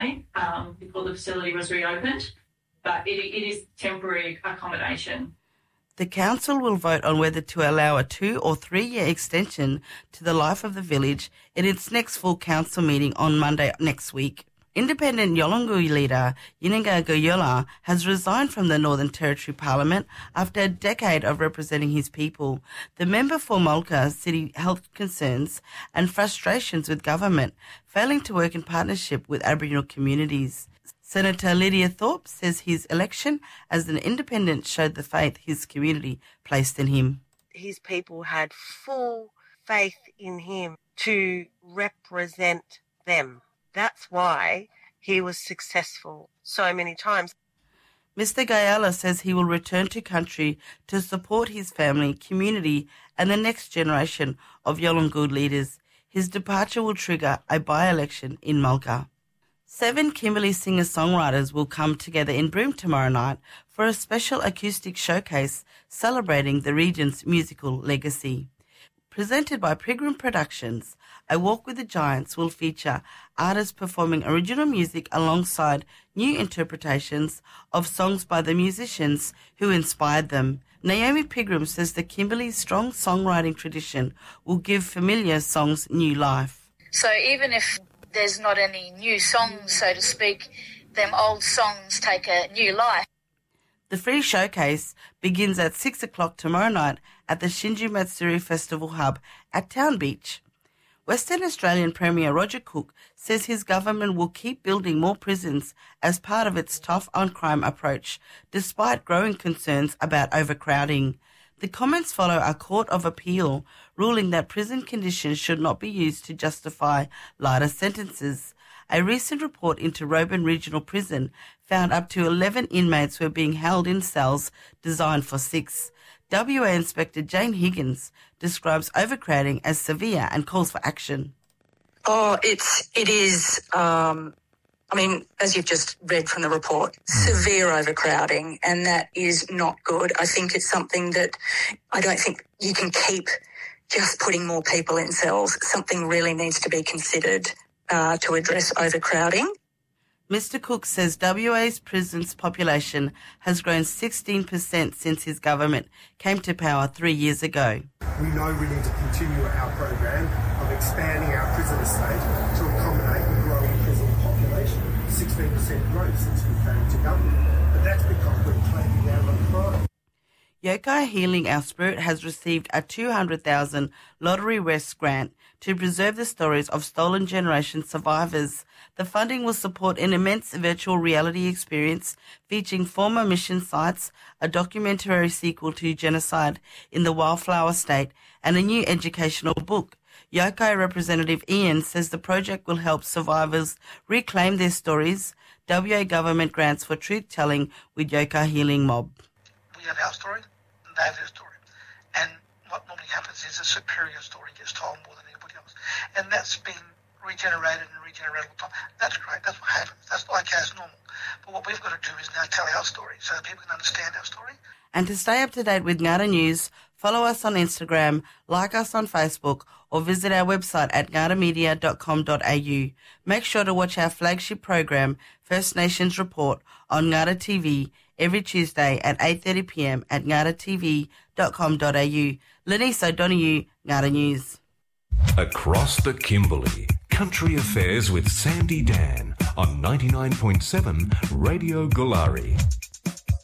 before the facility was reopened, but it is temporary accommodation. The council will vote on whether to allow a 2 or 3 year extension to the life of the village in its next full council meeting on Monday next week. Independent Yolngu leader Yininga Goyola has resigned from the Northern Territory Parliament after a decade of representing his people. The member for Mulga city health concerns and frustrations with government failing to work in partnership with Aboriginal communities. Senator Lydia Thorpe says his election as an independent showed the faith his community placed in him. His people had full faith in him to represent them. That's why he was successful so many times. Mr. Gayala says he will return to country to support his family, community and the next generation of Yolngu leaders. His departure will trigger a by-election in Mulga. 7 Kimberley singer-songwriters will come together in Broome tomorrow night for a special acoustic showcase celebrating the region's musical legacy. Presented by Pilgrim Productions, A Walk with the Giants will feature artists performing original music alongside new interpretations of songs by the musicians who inspired them. Naomi Pilgrim says the Kimberley's strong songwriting tradition will give familiar songs new life. So even if there's not any new songs, so to speak, them old songs take a new life. The free showcase begins at 6 o'clock tomorrow night at the Shinju Matsuri Festival Hub at Town Beach. Western Australian Premier Roger Cook says his government will keep building more prisons as part of its tough-on-crime approach, despite growing concerns about overcrowding. The comments follow a Court of Appeal ruling that prison conditions should not be used to justify lighter sentences. A recent report into Roebourne Regional Prison found up to 11 inmates were being held in cells designed for 6. WA Inspector Jane Higgins describes overcrowding as severe and calls for action. It is, as you've just read from the report, severe overcrowding, and that is not good. I think it's something that I don't think you can keep just putting more people in cells. Something really needs to be considered to address overcrowding. Mr. Cook says WA's prisons population has grown 16% since his government came to power 3 years ago. We know we need to continue our program of expanding our prison estate to accommodate the growing prison population. 16% growth since we came to government. But that's because we're clamping down on crime. Yokai Healing Our Spirit has received a $200,000 Lottery West grant to preserve the stories of stolen generation survivors. The funding will support an immense virtual reality experience featuring former mission sites, a documentary sequel to genocide in the Wildflower State, and a new educational book. Yokai Representative Ian says the project will help survivors reclaim their stories. WA government grants for truth-telling with Yokai Healing Mob. We have our story, and they have their story. And what normally happens is a superior story gets told more than anybody else. And that's been regenerated all the time. That's great. That's what happens. That's okay. It's normal. But what we've got to do is now tell our story so that people can understand our story. And to stay up to date with Ngada News, follow us on Instagram, like us on Facebook, or visit our website at ngadamedia.com.au. Make sure to watch our flagship program, First Nations Report, on Ngada TV every Tuesday at 8:30 p.m. at ngadatv.com.au. Lenise O'Donoghue, Ngada News. Across the Kimberley, Country Affairs with Sandy Dan on 99.7 Radio Gulari.